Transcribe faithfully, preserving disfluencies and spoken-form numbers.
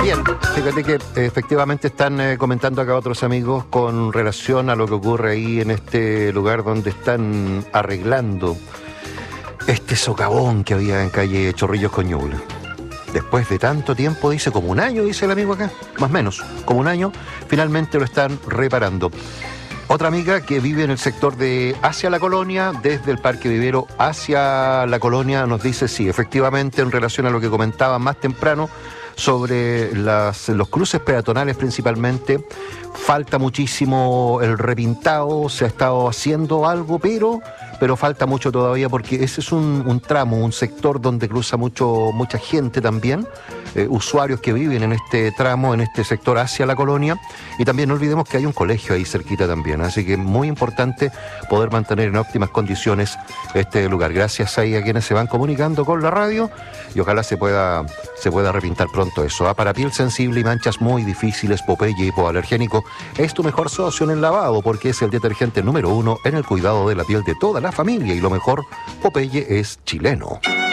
Bien, fíjate que eh, efectivamente están eh, comentando acá otros amigos con relación a lo que ocurre ahí en este lugar donde están arreglando este socavón que había en calle Chorrillos con Ñuble. Después de tanto tiempo, dice, como un año, dice el amigo acá, más o menos, como un año, finalmente lo están reparando. Otra amiga que vive en el sector de hacia la colonia, desde el Parque Vivero hacia la colonia, nos dice, sí, efectivamente, en relación a lo que comentaba más temprano, sobre las, los cruces peatonales principalmente, falta muchísimo el repintado, se ha estado haciendo algo, pero, pero falta mucho todavía porque ese es un, un tramo, un sector donde cruza mucho, mucha gente también, eh, usuarios que viven en este tramo, en este sector hacia la colonia, y también no olvidemos que hay un colegio ahí cerquita también, así que es muy importante poder mantener en óptimas condiciones este lugar. Gracias ahí a quienes se van comunicando con la radio y ojalá se pueda, se pueda repintar pronto eso. ¿Ah? Para piel sensible y manchas muy difíciles, Popeye Hipoalergénico es tu mejor socio en el lavado porque es el detergente número uno en el cuidado de la piel de toda la familia y lo mejor, Popeye es chileno.